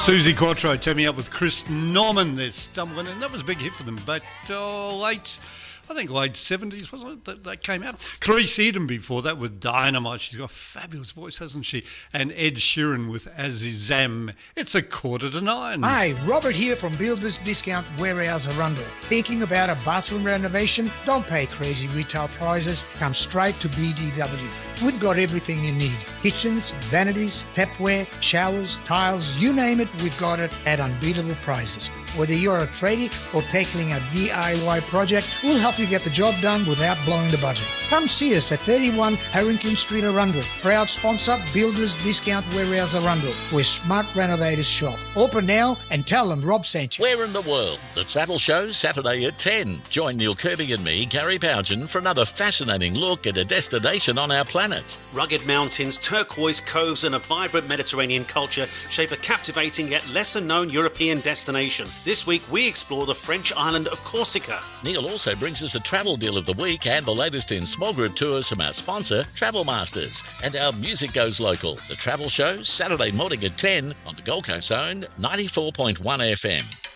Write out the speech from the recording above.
Susie Quattro teaming up with Chris Norman. They're stumbling, and that was a big hit for them. But late 70s, wasn't it, that came out? Clarice Eden before that with Dynamite. She's got a fabulous voice, hasn't she? And Ed Sheeran with Azizam. It's 8:45. Hi, Robert here from Builders Discount Warehouse Arundel. Thinking about a bathroom renovation? Don't pay crazy retail prices. Come straight to BDW. We've got everything you need. Kitchens, vanities, tapware, showers, tiles, you name it, we've got it at unbeatable prices. Whether you're a tradie or tackling a DIY project, we'll help you get the job done without blowing the budget. Come see us at 31 Harrington Street, Arundel. Proud sponsor, Builders Discount Warehouse Arundel, where smart renovators shop. Open now and tell them Rob sent you. Where in the world? The Travel Show, Saturday at 10. Join Neil Kirby and me, Gary Bougen, for another fascinating look at a destination on our planet. Rugged mountains, turquoise coves and a vibrant Mediterranean culture shape a captivating yet lesser-known European destination. This week we explore the French island of Corsica. Neil also brings us a travel deal of the week and the latest in small group tours from our sponsor, Travel Masters. And our music goes local. The Travel Show, Saturday morning at 10 on the Gold Coast Zone, 94.1 FM.